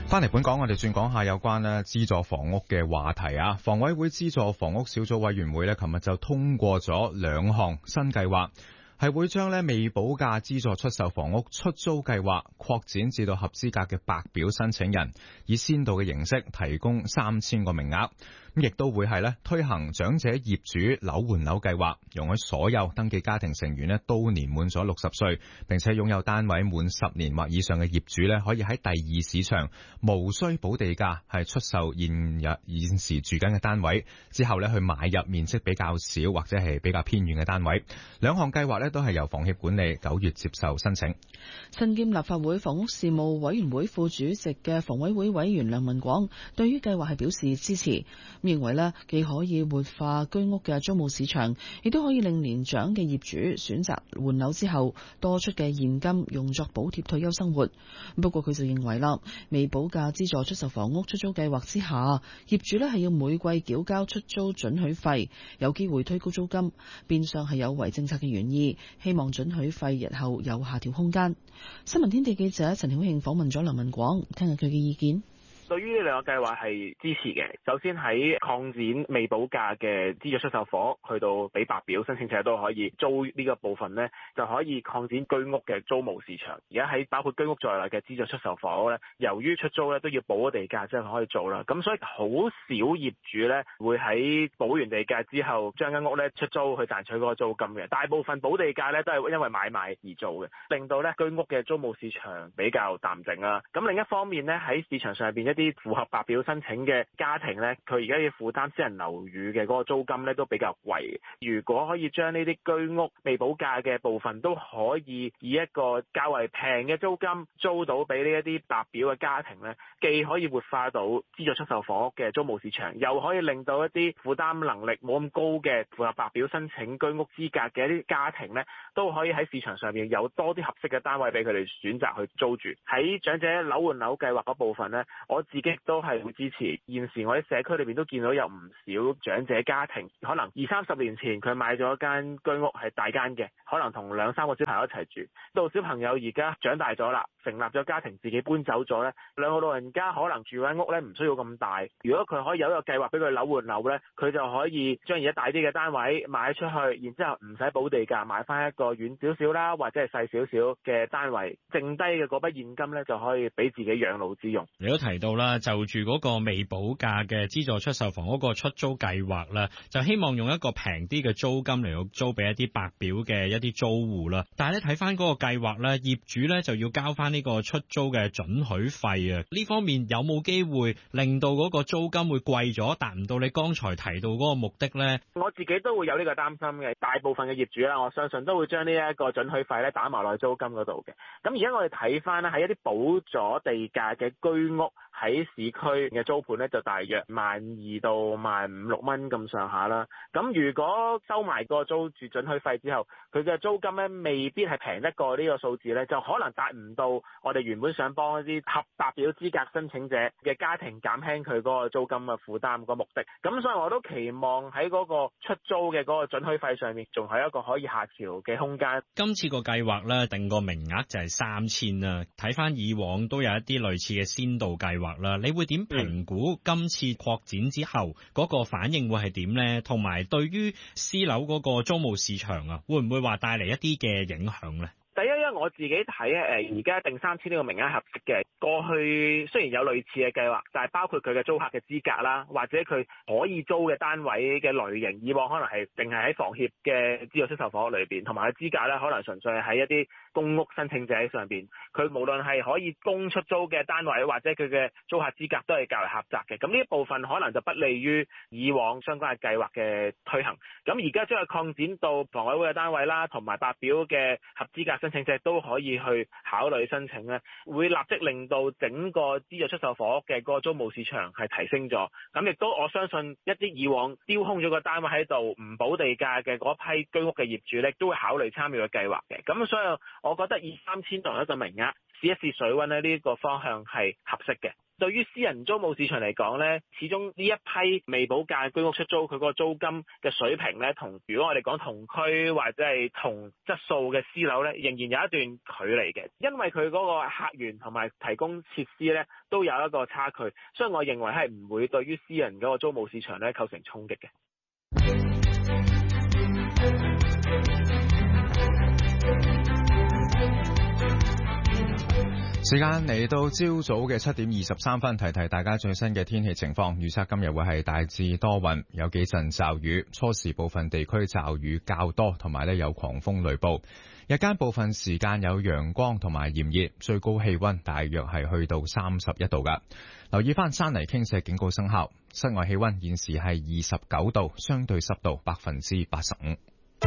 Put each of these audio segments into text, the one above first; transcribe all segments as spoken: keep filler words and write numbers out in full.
翻嚟本港，我哋轉講下有關咧資助房屋嘅話題啊。房委會資助房屋小組委員會咧，琴日就通過咗兩項新計劃，係會將咧未補價資助出售房屋出租計劃擴展至到合資格嘅白表申請人，以先導嘅形式提供三千個名額。咁亦都會係咧推行長者業主樓換樓計劃，容許所有登記家庭成員咧都年滿咗六十歲，並且擁有單位滿十年或以上嘅業主咧，可以喺第二市場無需補地價係出售現日現時住緊嘅單位，之後咧去買入面積比較少或者係比較偏遠嘅單位。兩項計劃咧都係由房協管理，九月接受申請。 身兼立法會房屋事務委員會副主席嘅房委會委員梁文廣對於計劃係表示支持，認為咧既可以活化居屋嘅租務市場，亦都可以令年長嘅業主選擇換樓之後多出嘅現金用作補貼退休生活。不過佢就認為啦，未補價資助出售房屋出租計劃之下，業主咧係要每季繳交出租准許費，有機會推高租金，變相係有違政策嘅原意，希望准許費日後有下調空間。新聞天地記者陳曉慶訪問咗梁文廣，聽下佢嘅意見。 對於呢兩個計劃係支持嘅。首先喺擴展未補價嘅資助出售房屋，去到俾白表申請者都可以租呢個部分呢，就可以擴展居屋嘅租務市場。而家喺包括居屋在內嘅資助出售房屋呢，由於出租呢都要補咗地價之後可以做啦，咁所以好少業主呢會喺補完地價之後將間屋呢出租去賺取嗰個租金嘅。大部分補地價呢都係因為買賣而做嘅，令到呢居屋嘅租務市場比較淡靜啦。咁另一方面呢，喺市場上邊一啲符合白表申請嘅家庭呢，佢而家要負擔私人樓宇嘅嗰個租金呢都比較貴。如果可以將呢啲居屋未補價嘅部分都可以以一個較為平嘅租金租到俾呢一啲白表嘅家庭呢，既可以活化到資助出售房屋嘅租務市場，又可以令到一啲負擔能力冇咁高嘅符合白表申請居屋資格嘅一啲家庭呢，都可以喺市場上面有多啲合適嘅單位俾佢哋選擇去租住。喺長者樓換樓計劃嗰部分呢，我自己都係會支持。現時我喺社區裏邊都見到有唔少長者家庭，可能二三十年前佢買咗間居屋係大間嘅，可能同兩三個小朋友一齊住，到小朋友而家長大咗啦，成立咗家庭，自己搬走咗呢，兩個老人家可能住間屋呢唔需要咁大。如果佢可以有一個計劃俾佢樓換樓呢，佢就可以將而家大啲嘅單位賣出去，然之後唔使補地價，買翻一個遠少少啦，或者係細少少嘅單位，剩低嘅嗰筆現金呢，就可以俾自己養老之用。 你都提到啦，就住嗰個未補價嘅資助出售房嗰個出租計劃啦，就希望用一個平啲嘅租金嚟到租俾一啲白表嘅一啲租戶啦。但係咧睇翻嗰個計劃咧，業主咧就要交翻呢個出租嘅准許費啊。呢方面有冇機會令到嗰個租金會貴咗，達唔到你剛才提到嗰個目的咧？ 我自己都會有呢個擔心嘅。大部分嘅業主啦，我相信都會將呢一個准許費咧打埋落去租金嗰度嘅。咁而家我哋睇翻咧，喺一啲補咗地價嘅居屋喺市區嘅租盤咧，就大約萬二到萬五六蚊咁上下啦。咁如果收埋個租住准許費之後，佢嘅租金咧未必係平得過呢個數字咧，就可能達唔到我哋原本想幫一啲合白表資格申請者嘅家庭減輕佢嗰個租金嘅負擔個目的。咁所以我都期望喺嗰個出租嘅嗰個准許費上面，仲係一個可以下調嘅空間。 今次個計劃咧定個名額就係三千啦。睇翻以往都有一啲類似嘅先導計劃啦，你會點評估今次擴展之後嗰個反應會係點呢？同埋對於私樓嗰個租務市場啊，會唔會話帶嚟一啲嘅影響呢？ 第一，因為我自己睇誒，而家定三千呢個名額合適嘅。過去雖然有類似嘅計劃，但係包括佢嘅租客嘅資格啦，或者佢可以租嘅單位嘅類型，以往可能係淨係喺房協嘅資助出售房屋裏邊，同埋佢資格咧可能純粹係喺一啲公屋申請者上邊。佢無論係可以供出租嘅單位，或者佢嘅租客資格都係較為狹窄嘅。咁呢一部分可能就不利於以往相關嘅計劃嘅推行。咁而家將佢擴展到房委會嘅單位啦，同埋白表嘅合資格申請者都可以去考慮申請咧，會立即令到整個資助出售房屋嘅個租務市場係提升咗。咁亦都我相信一啲以往丟空咗個單位喺度唔補地價嘅嗰批居屋嘅業主咧，都會考慮參與個計劃嘅。咁所以我覺得以三千當一個名額試一試水溫咧，呢個方向係合適嘅。 對於私人租務市場嚟講咧，始終呢一批未補價居屋出租，佢嗰個租金嘅水平咧，同如果我哋講同區或者係同質素嘅私樓咧，仍然有一段距離嘅，因為佢嗰個客源同埋提供設施咧都有一個差距，所以我認為係唔會對於私人嗰個租務市場咧構成衝擊嘅。 時間嚟到朝早嘅七點二十三分，提提大家最新嘅天氣情況。預測今日會係大致多雲，有幾陣驟雨，初時部分地區驟雨較多，同埋咧有狂風雷暴。日間部分時間有陽光同埋炎熱，最高氣溫大約係去到三十一度噶。留意翻山泥傾瀉警告生效，室外氣溫現時係二十九度，相對濕度百分之八十五。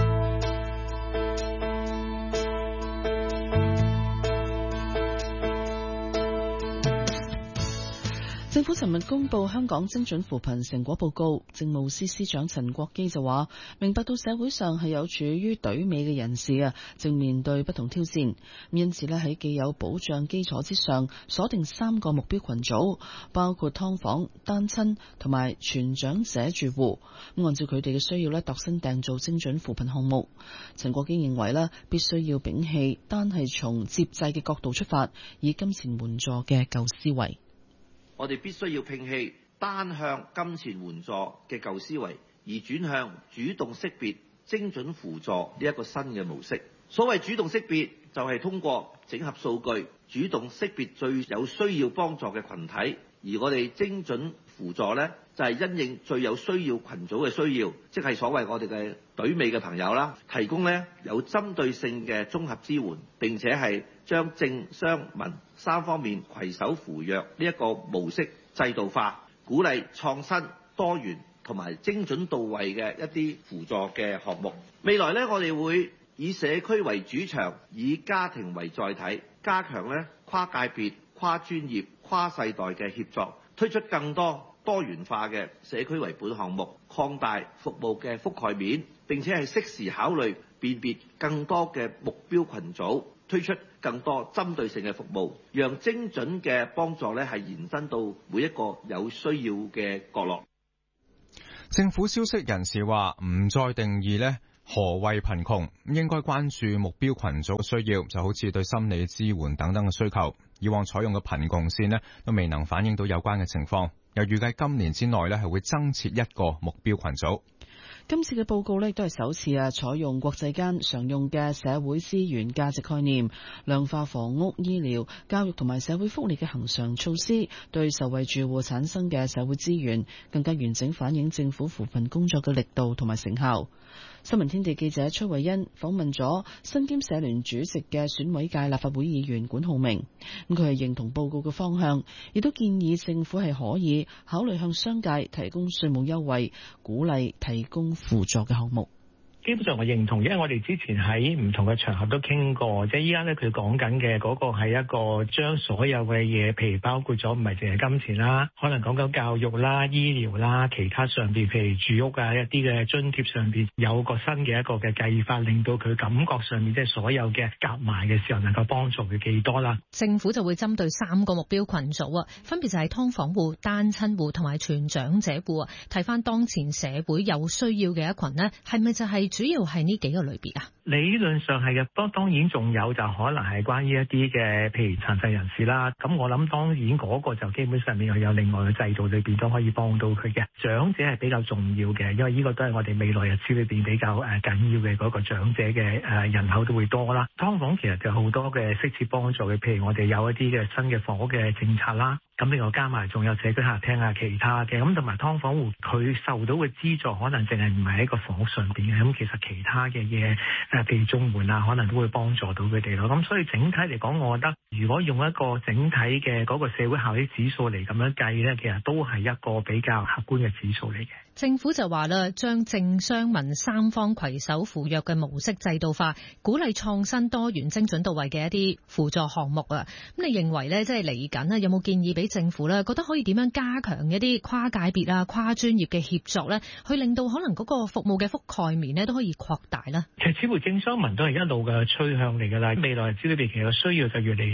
政府尋日公布香港精準扶貧成果報告，政務司司長陳國基就話，明白到社會上係有處於隊尾嘅人士啊，正面對不同挑戰，因此咧喺既有保障基礎之上，鎖定三個目標群組，包括劏房、單親同埋全長者住戶，咁按照佢哋嘅需要咧度身訂造精準扶貧項目。陳國基認為咧，必須要摒棄單係從接濟嘅角度出發，以金錢援助嘅舊思維。 我哋必須要摒棄單向金錢援助嘅舊思維，而轉向主動識別精準輔助呢一個新嘅模式。所謂主動識別，就係通過整合數據，主動識別最有需要幫助嘅群體，而我哋精準輔助呢，就係因應最有需要群組嘅需要，即係所謂我哋嘅隊尾嘅朋友啦，提供呢有針對性嘅綜合支援，並且係將政商民三方面攜手扶弱呢一個模式制度化，鼓勵創新多元同埋精準到位嘅一啲輔助嘅項目。未來呢，我哋會以社區為主場，以家庭為載體，加強呢跨界別、跨專業、跨世代嘅協作，推出更多多元化嘅社區為本項目，擴大服務嘅覆蓋面，並且係適時考慮辨別更多嘅目標群組，推出更多針對性嘅服務，讓精準嘅幫助咧係延伸到每一個有需要嘅角落。 政府消息人士話唔再定義咧何謂貧窮，應該關注目標群組嘅需要，就好似對心理支援等等嘅需求。以往採用嘅貧窮線咧都未能反映到有關嘅情況，又預計今年之內咧係會增設一個目標群組。 今次嘅報告呢，都係首次啊，採用國際間常用嘅社會資源價值概念，量化房屋、醫療、教育同埋社會福利嘅恆常措施對受惠住戶產生嘅社會資源，更加完整反映政府扶貧工作嘅力度同埋成效。新聞天地記者崔慧欣訪問咗身兼社聯主席嘅選委界立法會議員管浩鳴，咁佢係認同報告嘅方向，亦都建議政府係可以考慮向商界提供稅務優惠，鼓勵提供輔助嘅項目。 基本上我認同，因為我哋之前喺唔同嘅場合都傾過，即係依家咧佢講緊嘅嗰個係一個將所有嘅嘢，譬如包括咗唔係淨係金錢啦，可能講緊教育啦、醫療啦、其他上邊，譬如住屋啊一啲嘅津貼上邊有個新嘅一個嘅計法，令到佢感覺上面即係所有嘅夾埋嘅時候能夠幫助佢幾多啦。 政府就會針對三個目標群組啊，分別就係劏房戶、單親戶同埋全長者戶啊。睇翻當前社會有需要嘅一群呢，係咪就係主要係呢幾個類別啊？ 理論上係嘅，不過當然仲有就可能係關於一啲嘅，譬如殘疾人士啦。咁我諗當然嗰個就基本上面有另外嘅制度裏邊都可以幫到佢嘅。長者係比較重要嘅，因為呢個都係我哋未來日子裏邊比較誒緊要嘅嗰個長者嘅誒人口都會多啦。劏房其實就好多嘅適切幫助嘅，譬如我哋有一啲嘅新嘅房屋嘅政策啦。咁另外加埋仲有社區客廳啊，其他嘅咁同埋劏房戶佢受到嘅資助可能淨係唔係喺個房屋上邊嘅，咁其實其他嘅嘢誒譬如綜援啊，可能都會幫助到佢哋咯。咁所以整體嚟講，我覺得如果用一個整體嘅嗰個社會效益指數嚟咁樣計咧，其實都係一個比較客觀嘅指數嚟嘅。 政府就話啦，將政商民三方攜手扶弱嘅模式制度化，鼓勵創新多元精準到位嘅一啲輔助項目啊。咁你認為咧，即係嚟緊咧，有冇建議俾政府咧？覺得可以點樣加強一啲跨界別啊、跨專業嘅協作咧，去令到可能嗰個服務嘅覆蓋面咧都可以擴大咧？ 其實似乎政商民都係一路嘅趨向嚟㗎啦。未來日子裏邊其實需要就越嚟越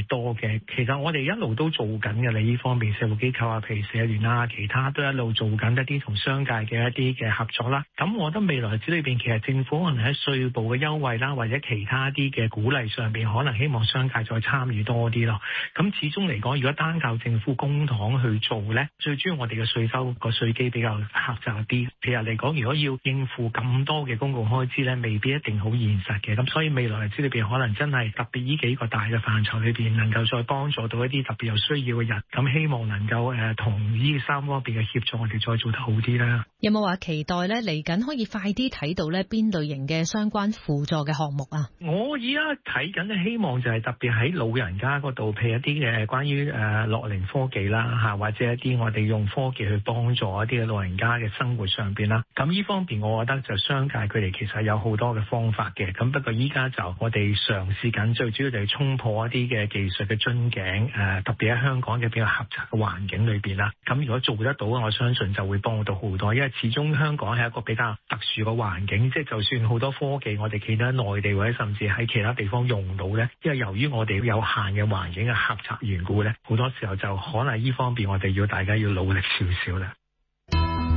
多嘅。其實我哋一路都做緊嘅，你呢方面社會機構啊，譬如社聯啊，其他都一路做緊一啲同商界嘅一啲嘅合作啦。咁我覺得未來日子裏邊，其實政府可能喺稅務嘅優惠啦，或者其他啲嘅鼓勵上邊，可能希望商界再參與多啲咯。咁始終嚟講，如果單靠政府公帑去做咧，最主要我哋嘅稅收個稅基比較狹窄啲。其實嚟講，如果要應付咁多嘅公共開支咧，未必一定好現實嘅。咁所以未來日子裏邊，可能真係特別呢幾個大嘅範疇裏邊，能夠再幫助到一啲特別有需要嘅人。咁希望能夠誒同呢三方面嘅協助，我哋再做得好啲啦。 有冇話期待咧嚟緊可以快啲睇到咧邊類型嘅相關輔助嘅項目啊？ 我而家睇緊咧，希望就係特別喺老人家嗰度，譬如一啲嘅關於誒樂齡科技啦嚇，或者一啲我哋用科技去幫助一啲嘅老人家嘅生活上邊啦。咁呢方面，我覺得就商界佢哋其實有好多嘅方法嘅。咁不過依家就我哋嘗試緊，最主要就係衝破一啲嘅技術嘅樽頸誒，特別喺香港嘅比較狹窄嘅環境裏邊啦。咁如果做得到，我相信就會幫到好多，因為始終香港係一個比較特殊嘅環境，即係就算好多科技我哋企得喺內地或者甚至喺其他地方用到咧，因為由於我哋有限嘅環境嘅狹窄緣故咧，好多時候就可能呢方面我哋要大家要努力少少啦。